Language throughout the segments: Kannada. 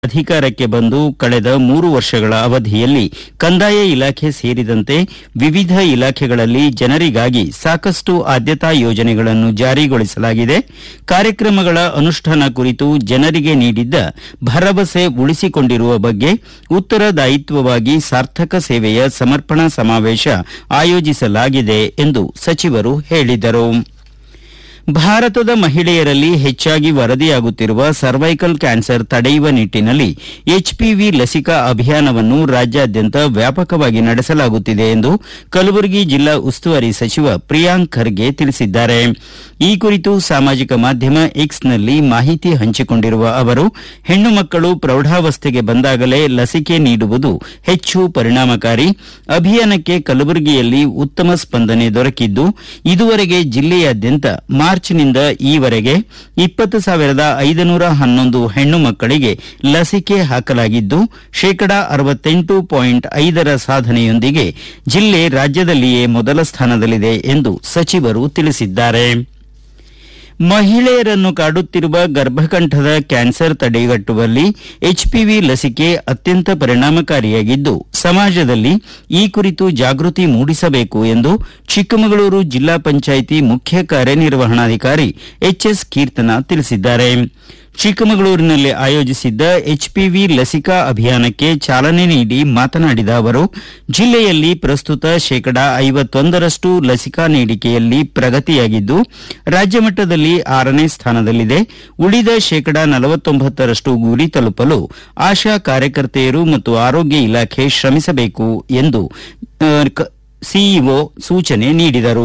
ಅಧಿಕಾರಕ್ಕೆ ಬಂದು ಕಳೆದ 3 ವರ್ಷಗಳ ಅವಧಿಯಲ್ಲಿ ಕಂದಾಯ ಇಲಾಖೆ ಸೇರಿದಂತೆ ವಿವಿಧ ಇಲಾಖೆಗಳಲ್ಲಿ ಜನರಿಗಾಗಿ ಸಾಕಷ್ಟು ಆದ್ಯತಾ ಯೋಜನೆಗಳನ್ನು ಜಾರಿಗೊಳಿಸಲಾಗಿದೆ. ಕಾರ್ಯಕ್ರಮಗಳ ಅನುಷ್ಠಾನ ಕುರಿತು ಜನರಿಗೆ ನೀಡಿದ್ದ ಭರವಸೆ ಉಳಿಸಿಕೊಂಡಿರುವ ಬಗ್ಗೆ ಉತ್ತರದಾಯಿತ್ವವಾಗಿ ಸಾರ್ಥಕ ಸೇವೆಯ ಸಮರ್ಪಣಾ ಸಮಾವೇಶ ಆಯೋಜಿಸಲಾಗಿದೆ ಎಂದು ಸಚಿವರು ಹೇಳಿದರು. ಭಾರತದ ಮಹಿಳೆಯರಲ್ಲಿ ಹೆಚ್ಚಾಗಿ ವರದಿಯಾಗುತ್ತಿರುವ ಸರ್ವೈಕಲ್ ಕ್ಯಾನ್ಸರ್ ತಡೆಯುವ ನಿಟ್ಟಿನಲ್ಲಿ ಎಚ್ಪಿವಿ ಲಸಿಕಾ ಅಭಿಯಾನವನ್ನು ರಾಜ್ಯಾದ್ಯಂತ ವ್ಯಾಪಕವಾಗಿ ನಡೆಸಲಾಗುತ್ತಿದೆ ಎಂದು ಕಲಬುರಗಿ ಜಿಲ್ಲಾ ಉಸ್ತುವಾರಿ ಸಚಿವ ಪ್ರಿಯಾಂಕ್ ಖರ್ಗೆ ತಿಳಿಸಿದ್ದಾರೆ. ಈ ಕುರಿತು ಸಾಮಾಜಿಕ ಮಾಧ್ಯಮ ಎಕ್ಸ್ನಲ್ಲಿ ಮಾಹಿತಿ ಹಂಚಿಕೊಂಡಿರುವ ಅವರು, ಹೆಣ್ಣು ಮಕ್ಕಳು ಪ್ರೌಢಾವಸ್ಥೆಗೆ ಬಂದಾಗಲೇ ಲಸಿಕೆ ನೀಡುವುದು ಹೆಚ್ಚು ಪರಿಣಾಮಕಾರಿ. ಅಭಿಯಾನಕ್ಕೆ ಕಲಬುರಗಿಯಲ್ಲಿ ಉತ್ತಮ ಸ್ಪಂದನೆ ದೊರಕಿದ್ದು, ಇದುವರೆಗೆ ಜಿಲ್ಲೆಯಾದ್ಯಂತ ಮಾರ್ಚ್ನಿಂದ ಈವರೆಗೆ 20,511 ಹೆಣ್ಣು ಮಕ್ಕಳಿಗೆ ಲಸಿಕೆ ಹಾಕಲಾಗಿದ್ದು, 68.5% ಸಾಧನೆಯೊಂದಿಗೆ ಜಿಲ್ಲೆ ರಾಜ್ಯದಲ್ಲಿಯೇ ಮೊದಲ ಸ್ಥಾನದಲ್ಲಿದೆ ಎಂದು ಸಚಿವರು ತಿಳಿಸಿದ್ದಾರೆ. ಮಹಿಳೆಯರನ್ನು ಕಾಡುತ್ತಿರುವ ಗರ್ಭಕಂಠದ ಕ್ಯಾನ್ಸರ್ ತಡೆಗಟ್ಟುವಲ್ಲಿ ಎಚ್ಪಿವಿ ಲಸಿಕೆ ಅತ್ಯಂತ ಪರಿಣಾಮಕಾರಿಯಾಗಿದ್ದು, ಸಮಾಜದಲ್ಲಿ ಈ ಕುರಿತು ಜಾಗೃತಿ ಮೂಡಿಸಬೇಕು ಎಂದು ಚಿಕ್ಕಮಗಳೂರು ಜಿಲ್ಲಾ ಪಂಚಾಯಿತಿ ಮುಖ್ಯ ಕಾರ್ಯನಿರ್ವಹಣಾಧಿಕಾರಿ ಎಚ್ಎಸ್ ಕೀರ್ತನಾ ತಿಳಿಸಿದ್ದಾರೆ. ಚಿಕ್ಕಮಗಳೂರಿನಲ್ಲಿ ಆಯೋಜಿಸಿದ್ದ ಎಚ್ಪಿವಿ ಲಸಿಕಾ ಅಭಿಯಾನಕ್ಕೆ ಚಾಲನೆ ನೀಡಿ ಮಾತನಾಡಿದ ಅವರು, ಜಿಲ್ಲೆಯಲ್ಲಿ ಪ್ರಸ್ತುತ 51% ಲಸಿಕಾ ನೀಡಿಕೆಯಲ್ಲಿ ಪ್ರಗತಿಯಾಗಿದ್ದು, ರಾಜ್ಯ ಮಟ್ಟದಲ್ಲಿ 6ನೇ ಸ್ಥಾನದಲ್ಲಿದೆ. ಉಳಿದ 49% ಗುರಿ ತಲುಪಲು ಆಶಾ ಕಾರ್ಯಕರ್ತೆಯರು ಮತ್ತು ಆರೋಗ್ಯ ಇಲಾಖೆ ಶ್ರಮಿಸಬೇಕು ಎಂದು ಸಿಇಒ ಸೂಚನೆ ನೀಡಿದರು.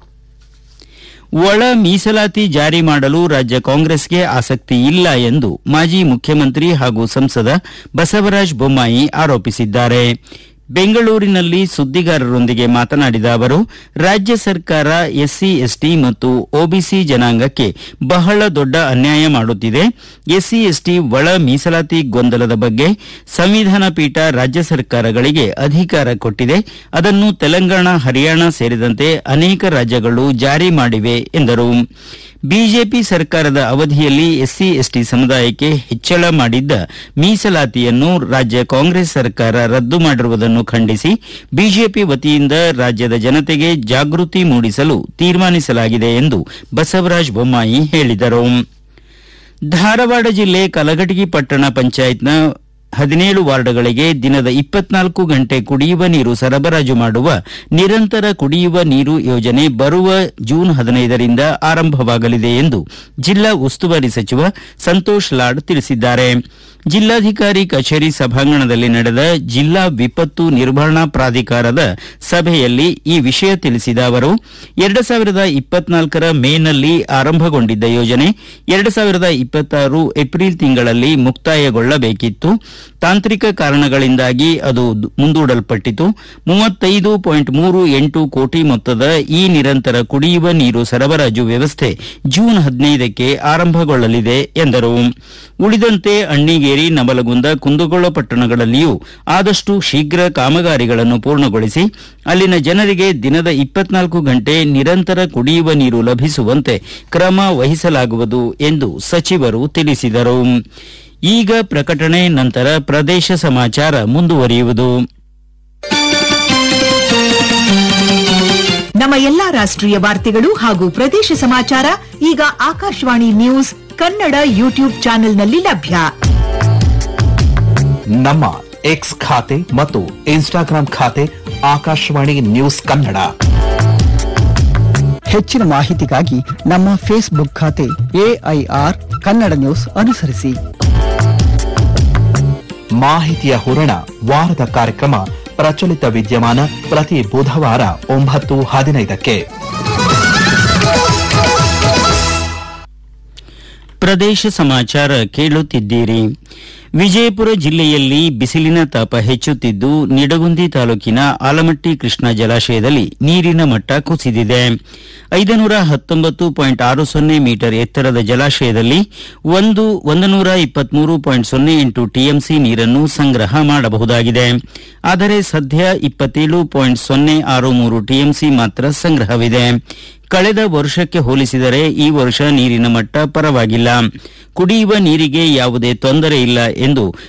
ಒಳ ಮೀಸಲಾತಿ ಜಾರಿ ಮಾಡಲು ರಾಜ್ಯ ಕಾಂಗ್ರೆಸ್ಗೆ ಆಸಕ್ತಿ ಇಲ್ಲ ಎಂದು ಮಾಜಿ ಮುಖ್ಯಮಂತ್ರಿ ಹಾಗೂ ಸಂಸದ ಬಸವರಾಜ ಬೊಮ್ಮಾಯಿ ಆರೋಪಿಸಿದ್ದಾರೆ. ಬೆಂಗಳೂರಿನಲ್ಲಿ ಸುದ್ದಿಗಾರರೊಂದಿಗೆ ಮಾತನಾಡಿದ ಅವರು, ರಾಜ್ಯ ಸರ್ಕಾರ ಎಸ್ಸಿ ಎಸ್ಟಿ ಮತ್ತು ಒಬಿಸಿ ಜನಾಂಗಕ್ಕೆ ಬಹಳ ದೊಡ್ಡ ಅನ್ಯಾಯ ಮಾಡುತ್ತಿದೆ. ಎಸ್ಸಿ ಎಸ್ಟಿ ಒಳ ಮೀಸಲಾತಿ ಗೊಂದಲದ ಬಗ್ಗೆ ಸಂವಿಧಾನ ಪೀಠ ರಾಜ್ಯ ಸರ್ಕಾರಗಳಿಗೆ ಅಧಿಕಾರ ಕೊಟ್ಟಿದೆ. ಅದನ್ನು ತೆಲಂಗಾಣ, ಹರಿಯಾಣ ಸೇರಿದಂತೆ ಅನೇಕ ರಾಜ್ಯಗಳು ಜಾರಿ ಮಾಡಿವೆ ಎಂದರು. ಬಿಜೆಪಿ ಸರ್ಕಾರದ ಅವಧಿಯಲ್ಲಿ ಎಸ್ಸಿ ಎಸ್ಟಿ ಸಮುದಾಯಕ್ಕೆ ಹೆಚ್ಚಳ ಮಾಡಿದ್ದ ಮೀಸಲಾತಿಯನ್ನು ರಾಜ್ಯ ಕಾಂಗ್ರೆಸ್ ಸರ್ಕಾರ ರದ್ದು ಮಾಡಿರುವುದನ್ನು ಖಂಡಿಸಿ ಬಿಜೆಪಿ ವತಿಯಿಂದ ರಾಜ್ಯದ ಜನತೆಗೆ ಜಾಗೃತಿ ಮೂಡಿಸಲು ತೀರ್ಮಾನಿಸಲಾಗಿದೆ ಎಂದು ಬಸವರಾಜ ಬೊಮ್ಮಾಯಿ ಹೇಳಿದರು. ಧಾರವಾಡ ಜಿಲ್ಲೆ ಕಲಘಟಗಿ ಪಟ್ಟಣ ಪಂಚಾಯತ್ನ 17 ವಾರ್ಡ್ಗಳಿಗೆ ದಿನದ 24 ಗಂಟೆ ಕುಡಿಯುವ ನೀರು ಸರಬರಾಜು ಮಾಡುವ ನಿರಂತರ ಕುಡಿಯುವ ನೀರು ಯೋಜನೆ ಬರುವ ಜೂನ್ 15ರಿಂದ ಆರಂಭವಾಗಲಿದೆ ಎಂದು ಜಿಲ್ಲಾ ಉಸ್ತುವಾರಿ ಸಚಿವ ಸಂತೋಷ್ ಲಾಡ್ ತಿಳಿಸಿದ್ದಾರೆ. ಜಿಲ್ಲಾಧಿಕಾರಿ ಕಚೇರಿ ಸಭಾಂಗಣದಲ್ಲಿ ನಡೆದ ಜಿಲ್ಲಾ ವಿಪತ್ತು ನಿರ್ವಹಣಾ ಪ್ರಾಧಿಕಾರದ ಸಭೆಯಲ್ಲಿ ಈ ವಿಷಯ ತಿಳಿಸಿದ ಅವರು, 2024ರ ಮೇನಲ್ಲಿ ಆರಂಭಗೊಂಡಿದ್ದ ಯೋಜನೆ 2026 ಏಪ್ರಿಲ್ ತಿಂಗಳಲ್ಲಿ ಮುಕ್ತಾಯಗೊಳ್ಳಬೇಕಿತ್ತು. ತಾಂತ್ರಿಕ ಕಾರಣಗಳಿಂದಾಗಿ ಅದು ಮುಂದೂಡಲ್ಪಟ್ಟಿತು. 35.38 ಕೋಟಿ ಮೊತ್ತದ ಈ ನಿರಂತರ ಕುಡಿಯುವ ನೀರು ಸರಬರಾಜು ವ್ಯವಸ್ಥೆ ಜೂನ್ 15ಕ್ಕೆ ಆರಂಭಗೊಳ್ಳಲಿದೆ ಎಂದರು. ಉಳಿದಂತೆ ಅಣ್ಣಿಗೇರಿ, ನವಲಗುಂದ, ಕುಂದಗೋಳ ಪಟ್ಟಣಗಳಲ್ಲಿಯೂ ಆದಷ್ಟು ಶೀಘ್ರ ಕಾಮಗಾರಿಗಳನ್ನು ಪೂರ್ಣಗೊಳಿಸಿ ಅಲ್ಲಿನ ಜನರಿಗೆ ದಿನದ 24 ಗಂಟೆ ನಿರಂತರ ಕುಡಿಯುವ ನೀರು ಲಭಿಸುವಂತೆ ಕ್ರಮ ವಹಿಸಲಾಗುವುದು ಎಂದು ಸಚಿವರು ತಿಳಿಸಿದರು. ಈಗ ಪ್ರಕಟಣೆ, ನಂತರ ಪ್ರದೇಶ ಸಮಾಚಾರ ಮುಂದುವರಿಯುವುದು. ನಮ್ಮ ಎಲ್ಲಾ ರಾಷ್ಟ್ರೀಯ ವಾರ್ತೆಗಳು ಹಾಗೂ ಪ್ರದೇಶ ಸಮಾಚಾರ ಈಗ ಆಕಾಶವಾಣಿ ನ್ಯೂಸ್ ಕನ್ನಡ ಯೂಟ್ಯೂಬ್ ಚಾನೆಲ್ನಲ್ಲಿ ಲಭ್ಯ. ನಮ್ಮ ಎಕ್ಸ್ ಖಾತೆ ಮತ್ತು ಇನ್ಸ್ಟಾಗ್ರಾಂ ಖಾತೆ ಆಕಾಶವಾಣಿ ನ್ಯೂಸ್ ಕನ್ನಡ. ಹೆಚ್ಚಿನ ಮಾಹಿತಿಗಾಗಿ ನಮ್ಮ ಫೇಸ್ಬುಕ್ ಖಾತೆ ಎಐಆರ್ ಕನ್ನಡ ನ್ಯೂಸ್ ಅನುಸರಿಸಿ. ಮಾಹಿತಿಯ ಹೂರಣ, ವಾರದ ಕಾರ್ಯಕ್ರಮ ಪ್ರಚಲಿತ ವಿದ್ಯಮಾನ ಪ್ರತಿ ಬುಧವಾರ 9:15ಕ್ಕೆ. ಪ್ರದೇಶ ಸಮಾಚಾರ ಕೇಳುತ್ತಿದ್ದೀರಿ. ವಿಜಯಪುರ ಜಿಲ್ಲೆಯಲ್ಲಿ ಬಿಸಿಲಿನ ತಾಪ ಹೆಚ್ಚುತ್ತಿದ್ದು, ನಿಡಗುಂದಿ ತಾಲೂಕಿನ ಆಲಮಟ್ಟಿ ಕೃಷ್ಣಾ ಜಲಾಶಯದಲ್ಲಿ ನೀರಿನ ಮಟ್ಟ ಕುಸಿದಿದೆ. 519.60 ಮೀಟರ್ ಎತ್ತರದ ಜಲಾಶಯದಲ್ಲಿ 123.08 ಟಿಎಂಸಿ ನೀರನ್ನು ಸಂಗ್ರಹ ಮಾಡಬಹುದಾಗಿದೆ. ಆದರೆ ಸದ್ಯ 27.063 ಟಿಎಂಸಿ ಮಾತ್ರ ಸಂಗ್ರಹವಿದೆ. ಕಳೆದ ವರ್ಷಕ್ಕೆ ಹೋಲಿಸಿದರೆ ಈ ವರ್ಷ ನೀರಿನ ಮಟ್ಟ ಪರವಾಗಿಲ್ಲ. ಕುಡಿಯುವ ನೀರಿಗೆ ಯಾವುದೇ ತೊಂದರೆ ಇಲ್ಲ ಎಂದು